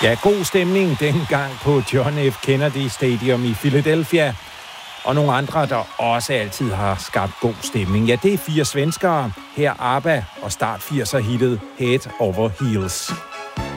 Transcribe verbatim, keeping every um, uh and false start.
Ja, god stemning dengang på John F. Kennedy Stadium i Philadelphia. Og nogle andre, der også altid har skabt god stemning. Ja, det er fire svenskere. Her ABBA og start firser hittet Head Over Heels.